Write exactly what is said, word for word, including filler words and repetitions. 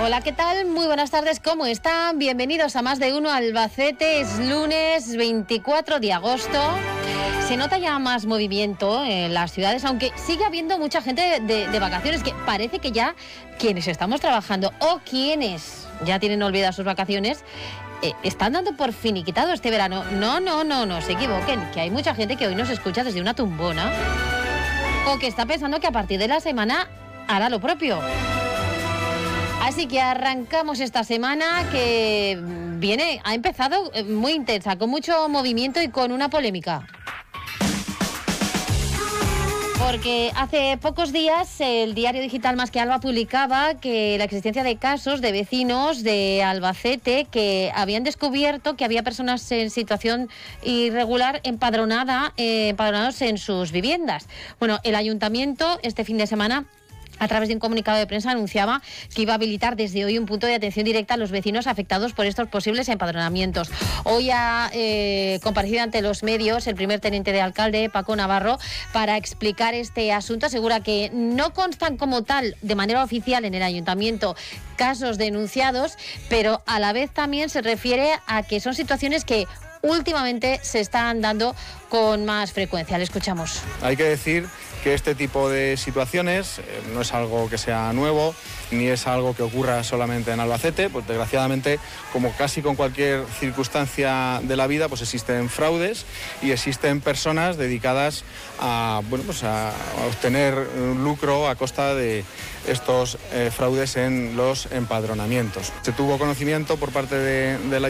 Hola, ¿qué tal? Muy buenas tardes, ¿cómo están? Bienvenidos a Más de Uno Albacete. Es lunes veinticuatro de agosto. Se nota ya más movimiento en las ciudades, aunque sigue habiendo mucha gente de, de vacaciones, que parece que ya quienes estamos trabajando o quienes ya tienen olvidadas sus vacaciones, eh, están dando por finiquitado este verano. No, no, no, no se equivoquen, que hay mucha gente que hoy nos escucha desde una tumbona o que está pensando que a partir de la semana hará lo propio. Así que arrancamos esta semana que viene, ha empezado muy intensa, con mucho movimiento y con una polémica. Porque hace pocos días el diario digital Más que Alba publicaba que la existencia de casos de vecinos de Albacete que habían descubierto que había personas en situación irregular empadronada, eh, empadronados en sus viviendas. Bueno, el ayuntamiento este fin de semana, a través de un comunicado de prensa, anunciaba que iba a habilitar desde hoy un punto de atención directa a los vecinos afectados por estos posibles empadronamientos. Hoy ha eh, comparecido ante los medios el primer teniente de alcalde, Paco Navarro, para explicar este asunto. Asegura que no constan como tal, de manera oficial en el ayuntamiento, casos denunciados, pero a la vez también se refiere a que son situaciones que últimamente se están dando con más frecuencia. Le escuchamos. Hay que decir que este tipo de situaciones eh, no es algo que sea nuevo, ni es algo que ocurra solamente en Albacete, pues desgraciadamente, como casi con cualquier circunstancia de la vida, pues existen fraudes y existen personas dedicadas a, bueno, pues a, a obtener lucro a costa de estos eh, fraudes en los empadronamientos. Se tuvo conocimiento por parte de, de la